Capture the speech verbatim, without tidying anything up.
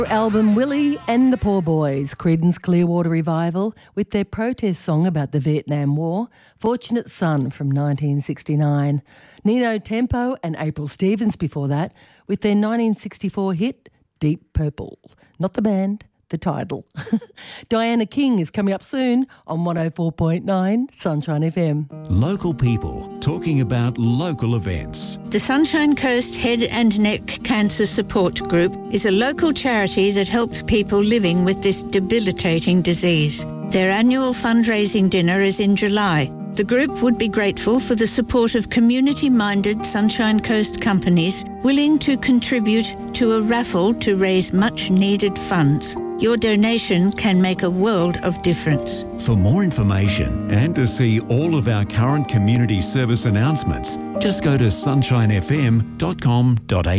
Album Willie and the Poor Boys, Creedence Clearwater Revival, with their protest song about the Vietnam War, Fortunate Son from nineteen sixty-nine. Nino Tempo and April Stevens before that, with their nineteen sixty-four hit, Deep Purple. Not the band, the title. Diana King is coming up soon on one oh four point nine Sunshine F M. Local people talking about local events. The Sunshine Coast Head and Neck Cancer Support Group is a local charity that helps people living with this debilitating disease. Their annual fundraising dinner is in July. The group would be grateful for the support of community-minded Sunshine Coast companies willing to contribute to a raffle to raise much-needed funds. Your donation can make a world of difference. For more information and to see all of our current community service announcements, just go to sunshine f m dot com dot a u.